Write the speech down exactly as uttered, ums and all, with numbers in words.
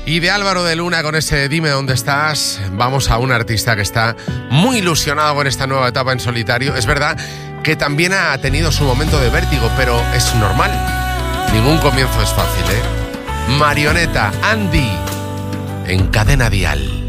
Y de Álvaro de Luna con ese Dime dónde estás, vamos a un artista que está muy ilusionado con esta nueva etapa en solitario. Es verdad que también ha tenido su momento de vértigo, pero es normal. Ningún comienzo es fácil, ¿eh? Marioneta, Andy, en Cadena Dial.